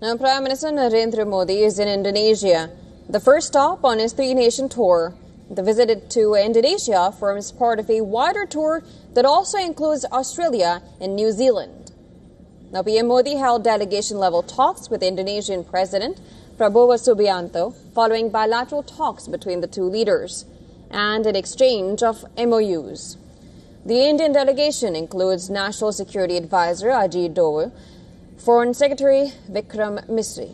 Now, Prime Minister Narendra Modi is in Indonesia, the first stop on his three-nation tour. The visit to Indonesia forms part of a wider tour that also includes Australia and New Zealand. Now, PM Modi held delegation-level talks with Indonesian President Prabowo Subianto following bilateral talks between the two leaders and an exchange of MOUs. The Indian delegation includes National Security Advisor Ajit Doval, Foreign Secretary Vikram Misri.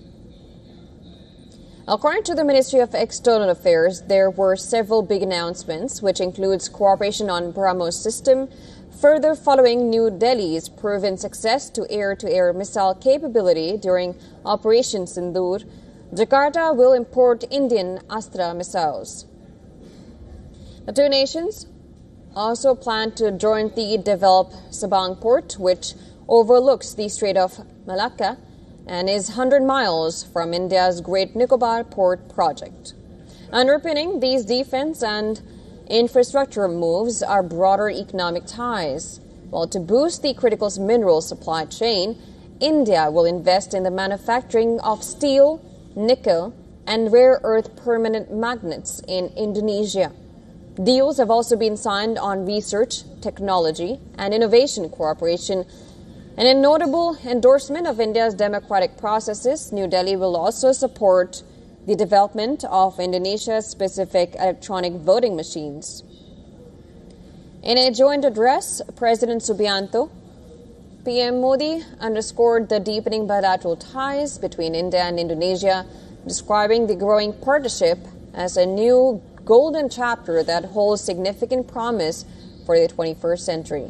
According to the Ministry of External Affairs, there were several big announcements, which includes cooperation on BrahMos system, further following New Delhi's proven success to air-to-air missile capability during Operation Sindoor. Jakarta will import Indian Astra missiles. The two nations also plan to jointly develop Sabang Port, which overlooks the Strait of Malacca and is 100 miles from India's Great Nicobar Port project. Underpinning these defense and infrastructure moves are broader economic ties. While to boost the critical mineral supply chain, India will invest in the manufacturing of steel, nickel, and rare earth permanent magnets in Indonesia. Deals have also been signed on research, technology, and innovation cooperation. And in notable endorsement of India's democratic processes, New Delhi will also support the development of Indonesia's specific electronic voting machines. In a joint address, President Subianto, PM Modi underscored the deepening bilateral ties between India and Indonesia, describing the growing partnership as a new golden chapter that holds significant promise for the 21st century.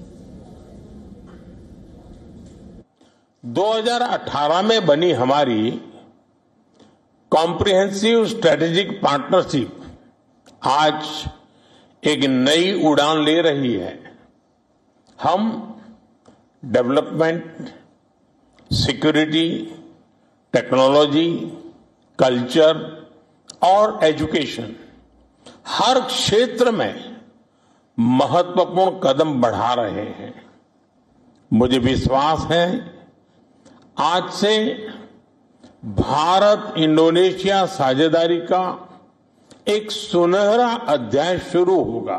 2018 में बनी हमारी comprehensive strategic partnership आज एक नई उड़ान ले रही है। हम डेवलपमेंट, सिक्योरिटी, टेक्नोलॉजी, कल्चर और एजुकेशन हर क्षेत्र में महत्वपूर्ण कदम बढ़ा रहे हैं। मुझे विश्वास है आज से भारत इंडोनेशिया साझेदारी का एक सुनहरा अध्याय शुरू होगा।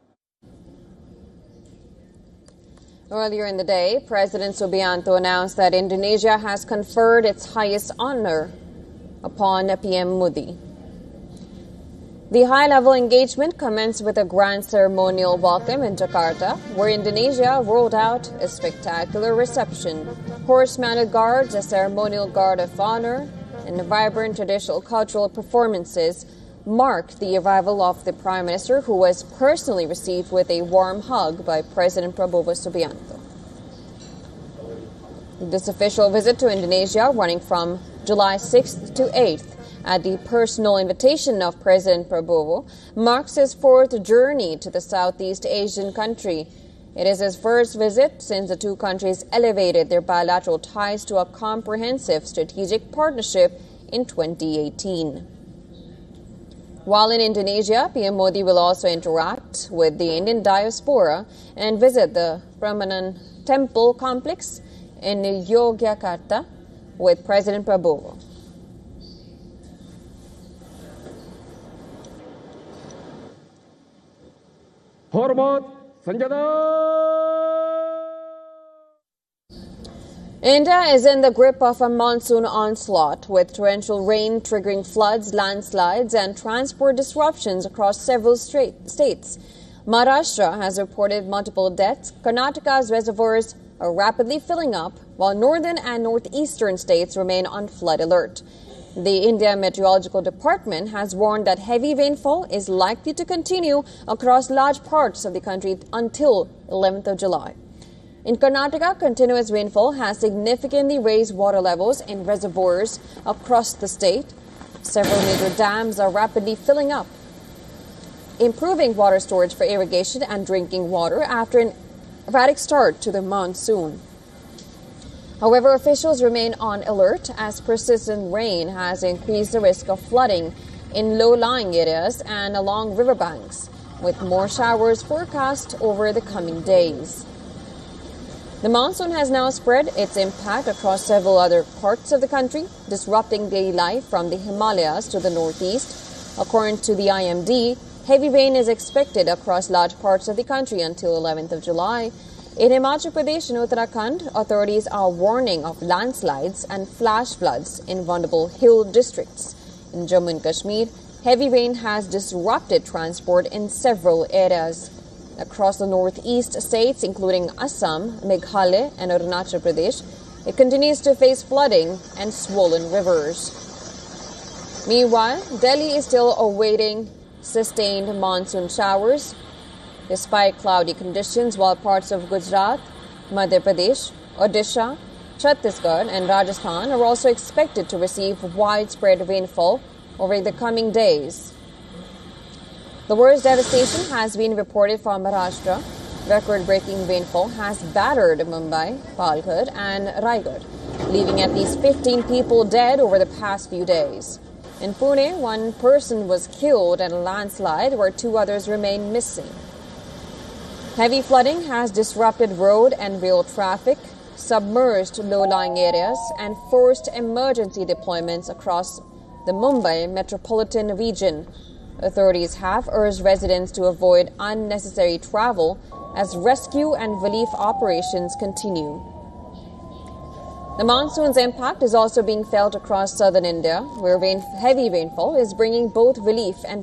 Earlier in the day, President Subianto announced that Indonesia has conferred its highest honor upon PM Modi. The high-level engagement commenced with a grand ceremonial welcome in Jakarta, where Indonesia rolled out a spectacular reception. Horse-mounted guards, a ceremonial guard of honor, and vibrant traditional cultural performances marked the arrival of the Prime Minister, who was personally received with a warm hug by President Prabowo Subianto. This official visit to Indonesia, running from July 6th to 8th, at the personal invitation of President Prabowo, marks his fourth journey to the Southeast Asian country. It is his first visit since the two countries elevated their bilateral ties to a comprehensive strategic partnership in 2018. While in Indonesia, PM Modi will also interact with the Indian diaspora and visit the Prambanan Temple complex in Yogyakarta with President Prabowo. India is in the grip of a monsoon onslaught, with torrential rain triggering floods, landslides, and transport disruptions across several states. Maharashtra has reported multiple deaths. Karnataka's reservoirs are rapidly filling up, while northern and northeastern states remain on flood alert. The India Meteorological Department has warned that heavy rainfall is likely to continue across large parts of the country until 11th of July. In Karnataka, continuous rainfall has significantly raised water levels in reservoirs across the state. Several major dams are rapidly filling up, improving water storage for irrigation and drinking water after an erratic start to the monsoon. However, officials remain on alert as persistent rain has increased the risk of flooding in low-lying areas and along riverbanks, with more showers forecast over the coming days. The monsoon has now spread its impact across several other parts of the country, disrupting daily life from the Himalayas to the northeast. According to the IMD, heavy rain is expected across large parts of the country until 11th of July. In Himachal Pradesh and Uttarakhand, authorities are warning of landslides and flash floods in vulnerable hill districts. In Jammu and Kashmir, heavy rain has disrupted transport in several areas. Across the northeast states, including Assam, Meghalaya and Arunachal Pradesh, it continues to face flooding and swollen rivers. Meanwhile, Delhi is still awaiting sustained monsoon showers, despite cloudy conditions, while parts of Gujarat, Madhya Pradesh, Odisha, Chhattisgarh and Rajasthan are also expected to receive widespread rainfall over the coming days. The worst devastation has been reported from Maharashtra. Record-breaking rainfall has battered Mumbai, Palghar and Raigad, leaving at least 15 people dead over the past few days. In Pune, one person was killed in a landslide where 2 others remain missing. Heavy flooding has disrupted road and rail traffic, submerged low-lying areas, and forced emergency deployments across the Mumbai metropolitan region. Authorities have urged residents to avoid unnecessary travel as rescue and relief operations continue. The monsoon's impact is also being felt across southern India, where heavy rainfall is bringing both relief and